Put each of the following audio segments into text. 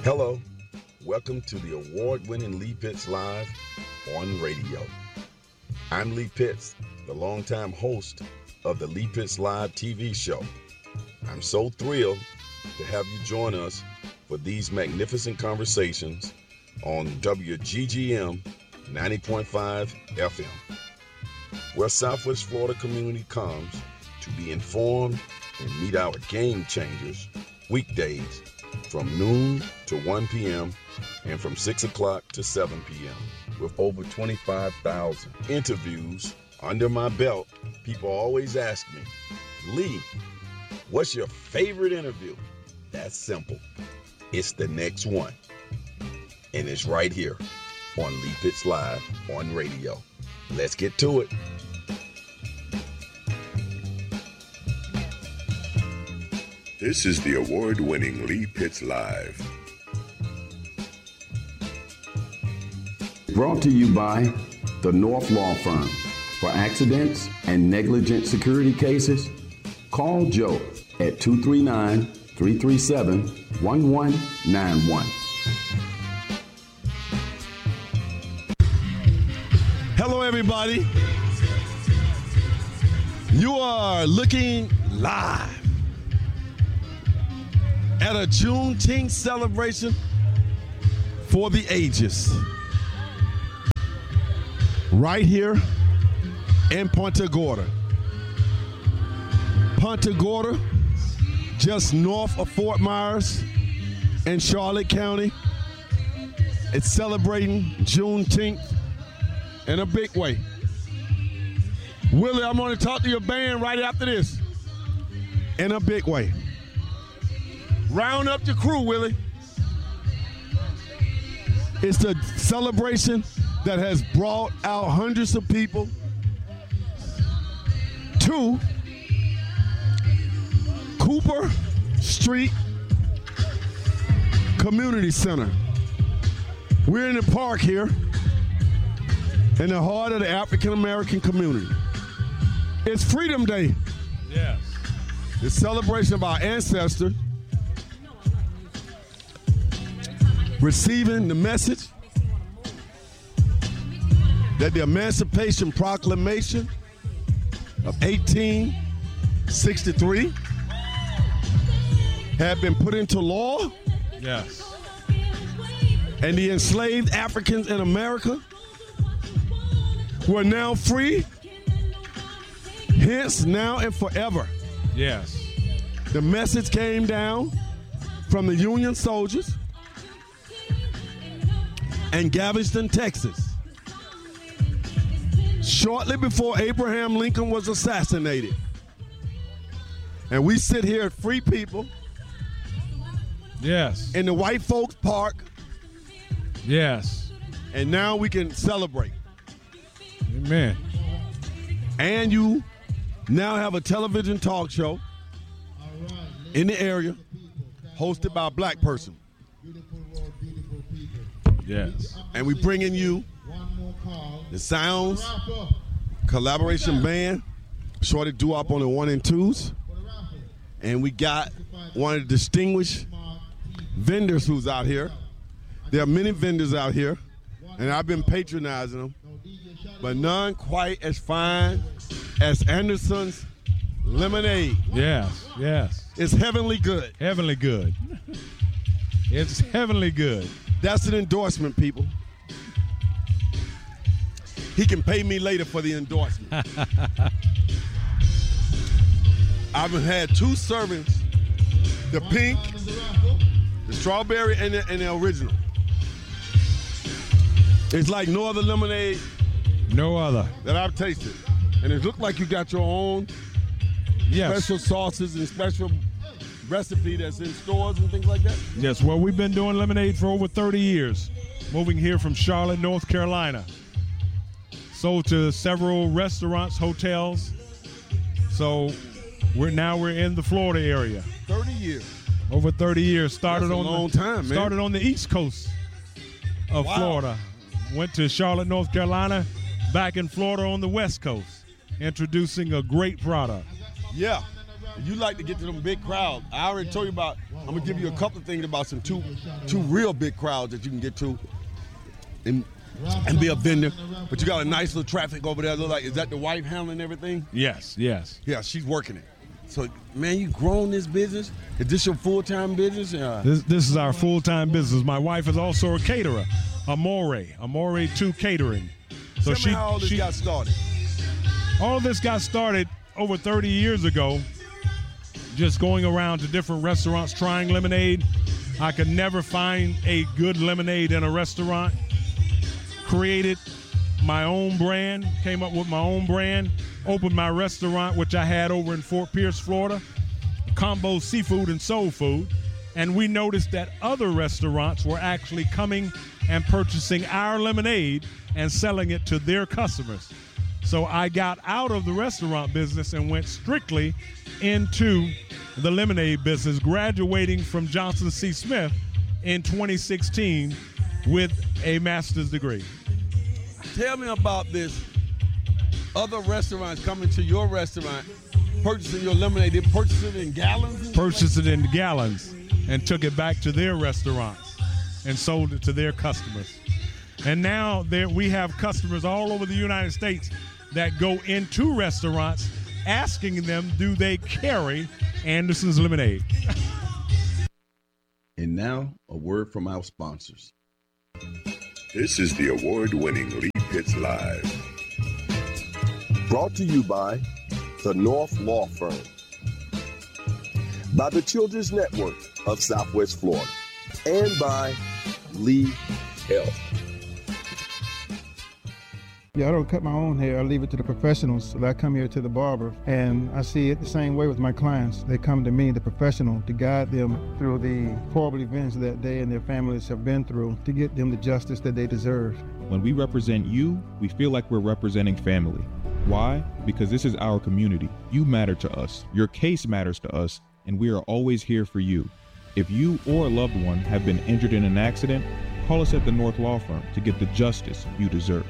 Hello, welcome to the award-winning Lee Pitts Live on radio. I'm Lee Pitts, the longtime host of the Lee Pitts Live TV show. I'm so thrilled to have you join us for these magnificent conversations on WGGM 90.5 FM, where Southwest Florida community comes to be informed and meet our game changers weekdays from noon to 1 p.m. and from 6 o'clock to 7 p.m. With over 25,000 interviews under my belt, people always ask me, Lee, what's your favorite interview? That's simple. It's the next one. And it's right here on Lee Pitts Live on radio. Let's get to it. This is the award-winning Lee Pitts Live. Brought to you by the North Law Firm. For accidents and negligent security cases, call Joe at 239-337-1191. Hello, everybody. You are looking live at a Juneteenth celebration for the ages. Right here in Punta Gorda. Punta Gorda, just north of Fort Myers in Charlotte County. It's celebrating Juneteenth in a big way. Willie, I'm going to talk to your band right after this. In a big way. Round up your crew, Willie. It's the celebration that has brought out hundreds of people to Cooper Street Community Center. We're in the park here in the heart of the African American community. It's Freedom Day. Yes. The celebration of our ancestors receiving the message that the Emancipation Proclamation of 1863 had been put into law. Yes. And the enslaved Africans in America were now free, hence now and forever. Yes. The message came down from the Union soldiers in Galveston, Texas, shortly before Abraham Lincoln was assassinated. And we sit here at Free People. Yes. In the White Folks Park. Yes. And now we can celebrate. Amen. And you now have a television talk show in the area hosted by a black person. Yes. And we bringing you the Sounds Collaboration Band, Shorty Doo-Wop on the 1 and 2s. And we got one of the distinguished vendors who's out here. There are many vendors out here, and I've been patronizing them, but none quite as fine as Anderson's Lemonade. Yes, yes. It's heavenly good. Heavenly good. It's heavenly good. That's an endorsement, people. He can pay me later for the endorsement. I've had 2 servings, the pink, the strawberry, and the original. It's like no other lemonade. No other. That I've tasted. And it looked like you got your own special sauces and special recipe that's in stores and things like that? Yes, well, we've been doing lemonade for over 30 years, moving here from Charlotte, North Carolina. Sold to several restaurants, hotels. So we're in the Florida area. 30 years. Over 30 years. Started That's a on long time, man. Started on the East Coast of Florida. Went to Charlotte, North Carolina, back in Florida on the West Coast, introducing a great product. Yeah. You like to get to them big crowds. I already told you about, I'm going to give you a couple of things about some two real big crowds that you can get to and be a vendor. But you got a nice little traffic over there. Look like, is that the wife handling everything? Yes. Yeah, she's working it. So, man, you grown this business? Is this your full-time business? This is our full-time business. My wife is also a caterer, Amore 2 Catering. So Tell me how all this got started. All this got started over 30 years ago, just going around to different restaurants trying lemonade. I could never find a good lemonade in a restaurant. Created my own brand, came up with my own brand, opened my restaurant, which I had over in Fort Pierce, Florida, Combo Seafood and Soul Food. And we noticed that other restaurants were actually coming and purchasing our lemonade and selling it to their customers. So I got out of the restaurant business and went strictly into the lemonade business, graduating from Johnson C. Smith in 2016 with a master's degree. Tell me about this. Other restaurants coming to your restaurant, purchasing your lemonade. They purchase it in gallons? Purchased it in gallons and took it back to their restaurants and sold it to their customers. And now we have customers all over the United States that go into restaurants asking them, do they carry Anderson's lemonade? And now, a word from our sponsors. This is the award-winning Lee Pitts Live. Brought to you by the North Law Firm, by the Children's Network of Southwest Florida, and by Lee Health. Yeah, I don't cut my own hair. I leave it to the professionals. So I come here to the barber, and I see it the same way with my clients. They come to me, the professional, to guide them through the horrible events that they and their families have been through to get them the justice that they deserve. When we represent you, we feel like we're representing family. Why? Because this is our community. You matter to us. Your case matters to us, and we are always here for you. If you or a loved one have been injured in an accident, call us at the North Law Firm to get the justice you deserve.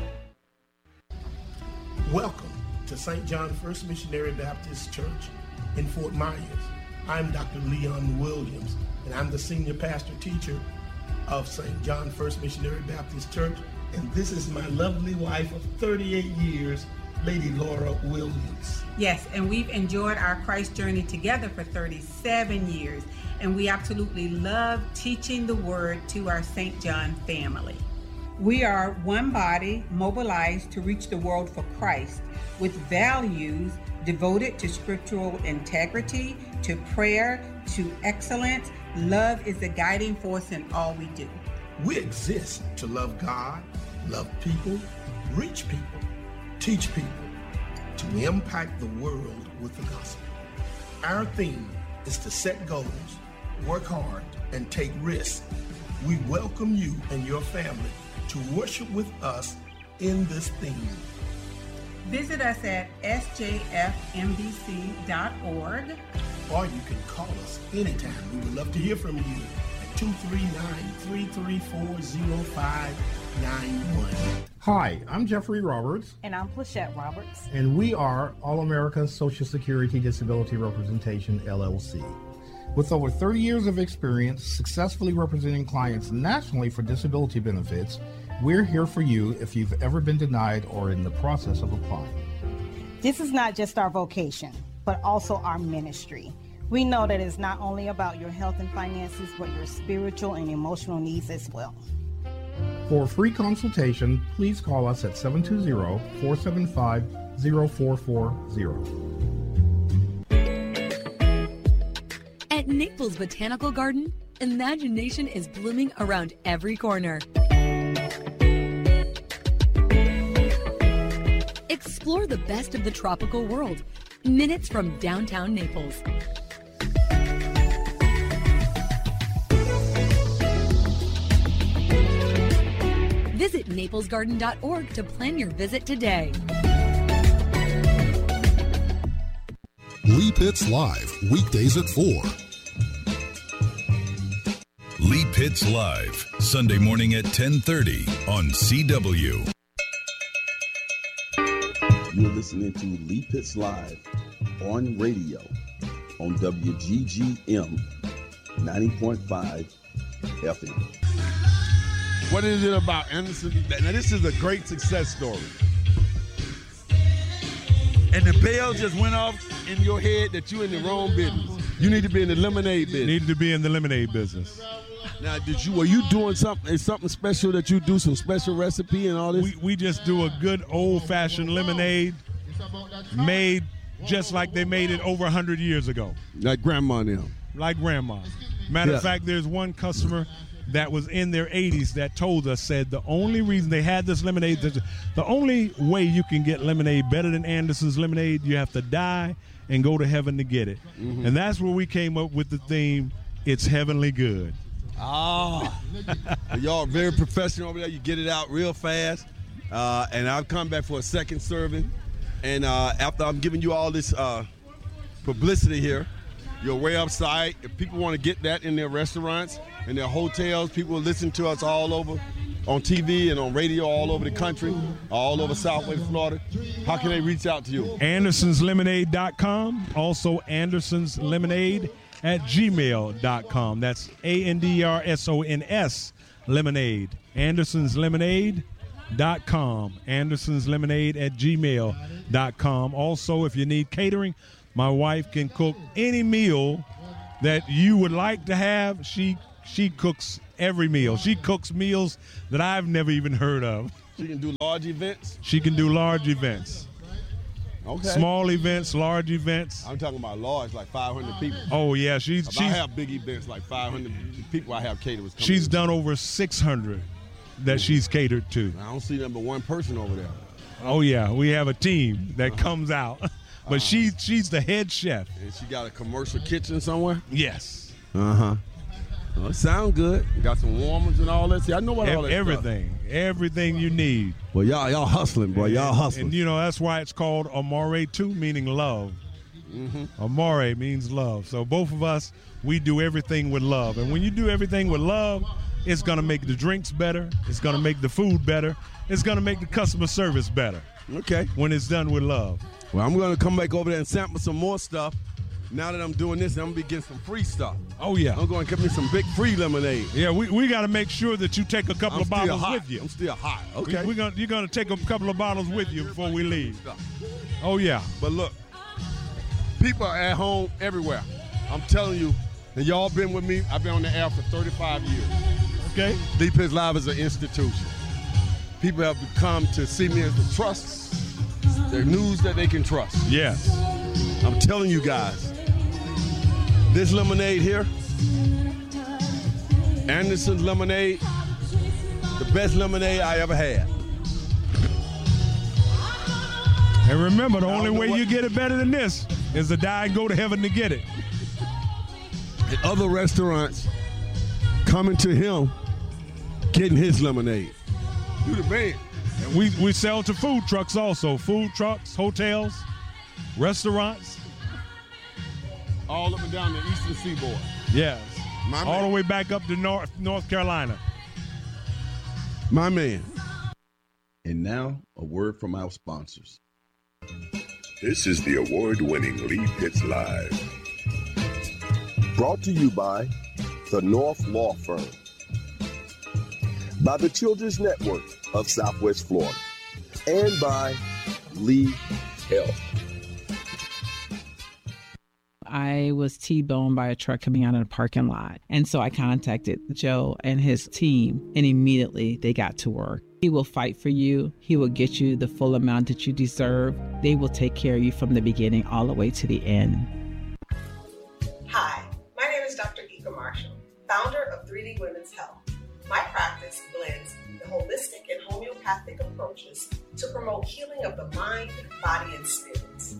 Welcome to St. John First Missionary Baptist Church in Fort Myers. I'm Dr. Leon Williams, and I'm the senior pastor teacher of St. John First Missionary Baptist Church, and this is my lovely wife of 38 years, Lady Laura Williams. Yes, and we've enjoyed our Christ journey together for 37 years, and we absolutely love teaching the Word to our St. John family. We are one body mobilized to reach the world for Christ with values devoted to scriptural integrity, to prayer, to excellence. Love is the guiding force in all we do. We exist to love God, love people, reach people, teach people, to impact the world with the gospel. Our theme is to set goals, work hard, and take risks. We welcome you and your family to worship with us in this theme. Visit us at sjfmbc.org. Or you can call us anytime. We would love to hear from you at 239-334-0591. Hi, I'm Jeffrey Roberts. And I'm Plachette Roberts. And we are All-America Social Security Disability Representation, LLC. With over 30 years of experience successfully representing clients nationally for disability benefits, we're here for you if you've ever been denied or in the process of applying. This is not just our vocation, but also our ministry. We know that it's not only about your health and finances, but your spiritual and emotional needs as well. For a free consultation, please call us at 720-475-0440. At Naples Botanical Garden, imagination is blooming around every corner. Explore the best of the tropical world, minutes from downtown Naples. Visit naplesgarden.org to plan your visit today. Lee Pitts Live, weekdays at 4. Lee Pitts Live, Sunday morning at 10:30 on CW. You're listening to Lee Pitts Live on radio. on WGGM 90.5 FM. What is it about Anderson? Now, this is a great success story. And the bell just went off in your head that you're in the wrong business. You need to be in the lemonade business. Needed to be in the lemonade business. Now, were you doing something? Is something special that you do, some special recipe and all this? We just do a good old-fashioned lemonade made just like they made it over 100 years ago. Like grandma now. Like grandma. Matter of fact, there's one customer that was in their 80s that told us, said the only reason they had this lemonade, the only way you can get lemonade better than Anderson's lemonade, you have to die and go to heaven to get it. Mm-hmm. And that's where we came up with the theme, It's Heavenly Good. Ah, y'all are very professional over there. You get it out real fast. And I've come back for a second serving. And after I'm giving you all this publicity here, you're way upside. If people want to get that in their restaurants, in their hotels, people listen to us all over on TV and on radio all over the country, all over Southwest Florida. How can they reach out to you? AndersonsLemonade.com. Also, AndersonsLemonade@gmail.com. That's ANDRSONS Lemonade. AndersonsLemonade.com. AndersonsLemonade@gmail.com. Also, if you need catering, my wife can cook any meal that you would like to have. She cooks every meal. She cooks meals that I've never even heard of. She can do large events? She can do large events. Okay. Small events, large events. I'm talking about large, like 500 people. Oh, yeah. I have big events, like 500 people. I have caterers coming. She's done over 600 that she's catered to. I don't see number one person over there. Oh, yeah. We have a team that comes out. But she's the head chef. And she got a commercial kitchen somewhere? Yes. Uh-huh. Well, it sounds good. You got some warmers and all that. See, I know what all that everything. Stuff. Everything you need. Well, y'all hustling, boy. Y'all hustling. And, that's why it's called Amore too, meaning love. Mm-hmm. Amore means love. So both of us, we do everything with love. And when you do everything with love, it's going to make the drinks better. It's going to make the food better. It's going to make the customer service better. Okay. When it's done with love. Well, I'm going to come back over there and sample some more stuff. Now that I'm doing this, I'm going to be getting some free stuff. Oh, yeah. I'm going to give me some big free lemonade. Yeah, we got to make sure that you take a couple of bottles with you. I'm still hot. Okay. You're going to take a couple of bottles with you before we leave. Oh, yeah. But look, people are at home everywhere. I'm telling you, and y'all been with me. I've been on the air for 35 years. Okay. Lee Pitts Live is an institution. People have come to see me as the trust, the news that they can trust. Yes. I'm telling you guys, this lemonade here, Anderson's Lemonade, the best lemonade I ever had. And remember, the only way you get it better than this is to die and go to heaven to get it. And other restaurants coming to him, getting his lemonade. You the man. And we sell to food trucks also. Food trucks, hotels, restaurants. All up and down the eastern seaboard. Yes. All the way back up to North Carolina. My man. And now, a word from our sponsors. This is the award-winning Lee Pitts Live. Brought to you by the North Law Firm. By the Children's Network of Southwest Florida. And by Lee Health. I was T-boned by a truck coming out of the parking lot. And so I contacted Joe and his team, and immediately they got to work. He will fight for you. He will get you the full amount that you deserve. They will take care of you from the beginning all the way to the end. Hi, my name is Dr. Ika Marshall, founder of 3D Women's Health. My practice blends the holistic and homeopathic approaches to promote healing of the mind, body, and spirits.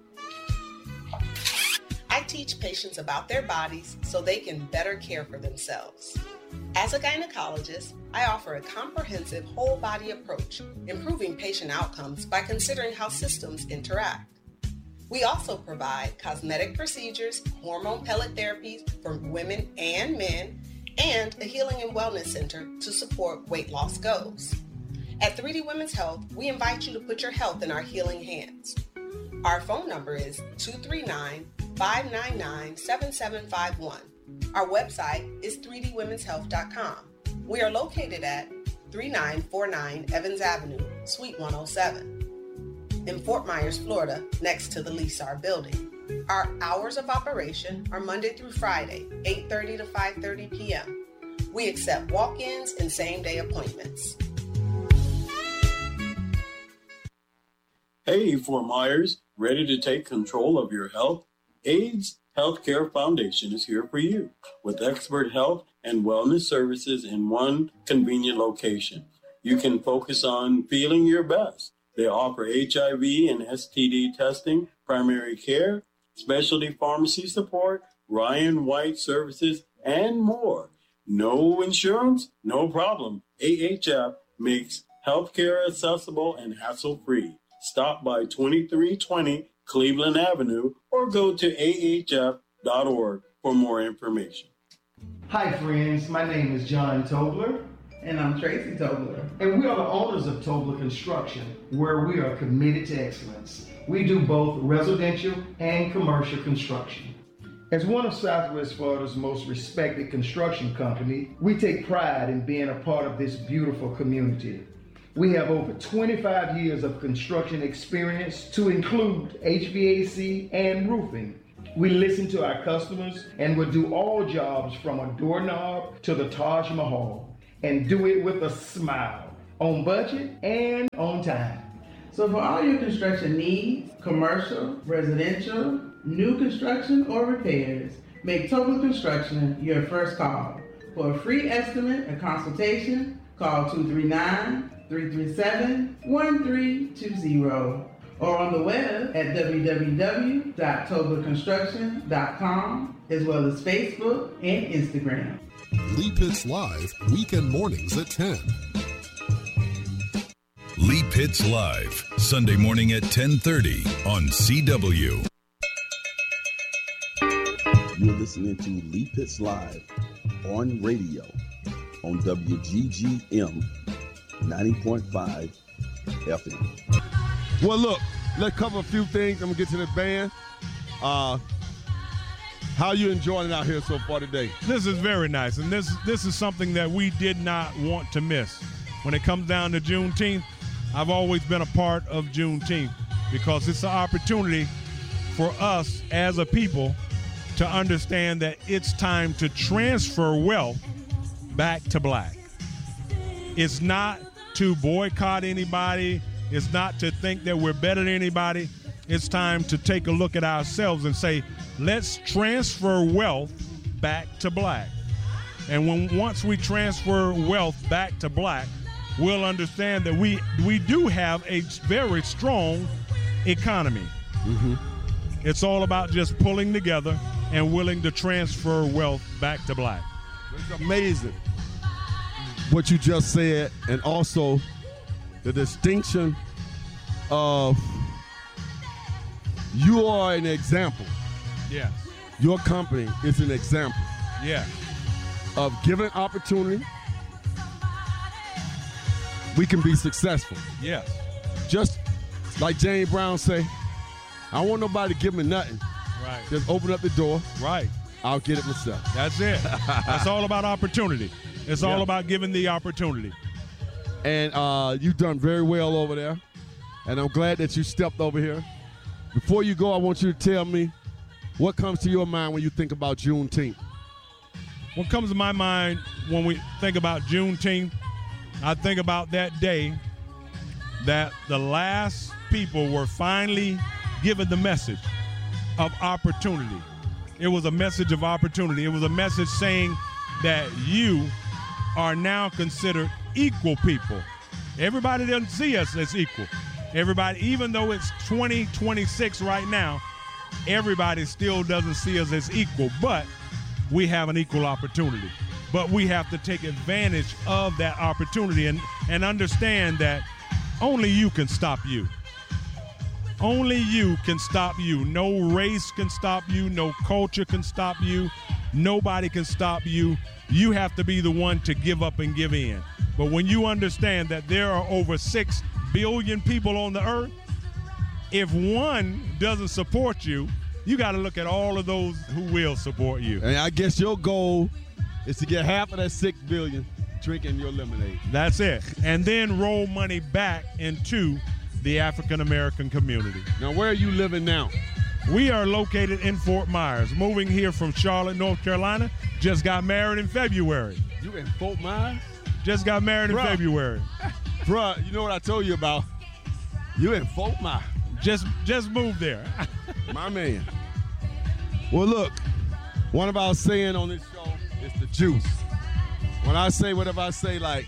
I teach patients about their bodies so they can better care for themselves. As a gynecologist, I offer a comprehensive whole body approach, improving patient outcomes by considering how systems interact. We also provide cosmetic procedures, hormone pellet therapies for women and men, and a healing and wellness center to support weight loss goals. At 3D Women's Health, we invite you to put your health in our healing hands. Our phone number is 599-7751. Our website is 3dwomenshealth.com. We are located at 3949 Evans Avenue, Suite 107, in Fort Myers, Florida, next to the Leasar building. Our hours of operation are Monday through Friday, 8:30 to 5:30 p.m. We accept walk-ins and same-day appointments. Hey, Fort Myers, ready to take control of your health? AIDS Healthcare Foundation is here for you with expert health and wellness services in one convenient location. You can focus on feeling your best. They offer HIV and STD testing, primary care, specialty pharmacy support, Ryan White services, and more. No insurance? No problem. AHF makes healthcare accessible and hassle-free. Stop by 2320 Cleveland Avenue or go to ahf.org for more information. Hi friends, my name is John Tobler. And I'm Tracy Tobler. And we are the owners of Tobler Construction, where we are committed to excellence. We do both residential and commercial construction. As one of Southwest Florida's most respected construction company, we take pride in being a part of this beautiful community. We have over 25 years of construction experience to include HVAC and roofing. We listen to our customers and will do all jobs from a doorknob to the Taj Mahal and do it with a smile, on budget and on time. So for all your construction needs, commercial, residential, new construction, or repairs, make Tobler Construction your first call. For a free estimate and consultation, call 239-337-1320 or on the web at www.toblerconstruction.com, as well as Facebook and Instagram. Lee Pitts Live, weekend mornings at 10. Lee Pitts Live, Sunday morning at 10:30 on CW. You're listening to Lee Pitts Live on radio on WGGM 90.5 FM. Well, look, let's cover a few things. I'm going to get to the band. How you enjoying it out here so far today? This is very nice, and this is something that we did not want to miss. When it comes down to Juneteenth, I've always been a part of Juneteenth because it's an opportunity for us as a people to understand that it's time to transfer wealth back to black. It's not to boycott anybody. It's not to think that we're better than anybody. It's time to take a look at ourselves and say, let's transfer wealth back to black. And once we transfer wealth back to black, we'll understand that we do have a very strong economy. Mm-hmm. It's all about just pulling together and willing to transfer wealth back to black. It's amazing what you just said, and also the distinction of you are an example. Yeah. Your company is an example. Yeah. Of giving opportunity, we can be successful. Yeah. Just like James Brown say, I don't want nobody to give me nothing. Right. Just open up the door. Right. I'll get it myself. That's it. That's all about opportunity. It's all about giving the opportunity. And you've done very well over there. And I'm glad that you stepped over here. Before you go, I want you to tell me what comes to your mind when you think about Juneteenth. What comes to my mind when we think about Juneteenth, I think about that day that the last people were finally given the message of opportunity. It was a message of opportunity. It was a message saying that you are now considered equal people. Everybody doesn't see us as equal. Everybody, even though it's 2026 right now, everybody still doesn't see us as equal, but we have an equal opportunity. But we have to take advantage of that opportunity and understand that only you can stop you. Only you can stop you. No race can stop you. No culture can stop you. Nobody can stop you. You have to be the one to give up and give in. But when you understand that there are over 6 billion people on the earth, if one doesn't support you, you got to look at all of those who will support you. And I guess your goal is to get half of that $6 billion drinking your lemonade. That's it. And then roll money back into the African-American community. Now, where are you living now? We are located in Fort Myers, moving here from Charlotte, North Carolina. Just got married in February. You in Fort Myers? Just got married in February. Bruh, you know what I told you about? You in Fort Myers. Just moved there. My man. Well, look, one of our saying on this show is the juice. When I say whatever I say, like,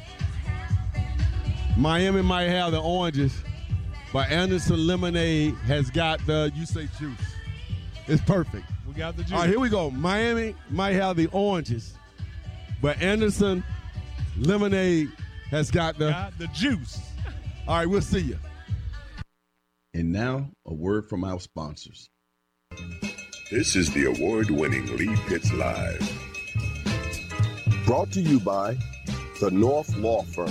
Miami might have the oranges, but Anderson Lemonade has got the, you say juice. It's perfect. We got the juice. All right, here we go. Miami might have the oranges, but Anderson Lemonade has got the juice. All right, we'll see you. And now, a word from our sponsors. This is the award-winning Lee Pitts Live. Brought to you by the North Law Firm,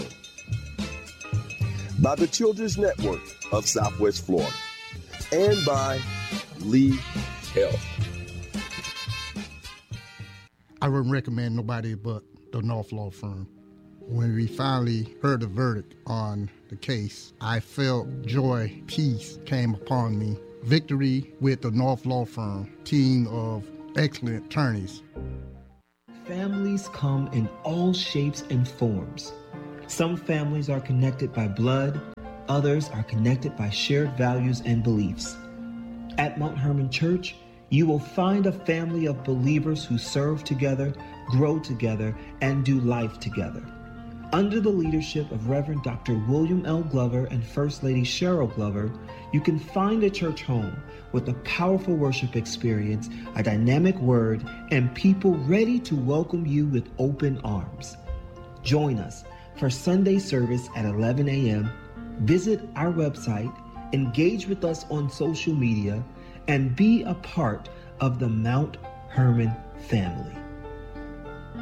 by the Children's Network of Southwest Florida, and by Lee Health. I wouldn't recommend nobody but the North Law Firm. When we finally heard the verdict on the case, I felt joy, peace came upon me. Victory with the North Law Firm, team of excellent attorneys. Families come in all shapes and forms. Some families are connected by blood, others are connected by shared values and beliefs. At Mount Hermon Church, you will find a family of believers who serve together, grow together, and do life together. Under the leadership of Reverend Dr. William L. Glover and First Lady Cheryl Glover, you can find a church home with a powerful worship experience, a dynamic word, and people ready to welcome you with open arms. Join us for Sunday service at 11 a.m. Visit our website, engage with us on social media, and be a part of the Mount Hermon family.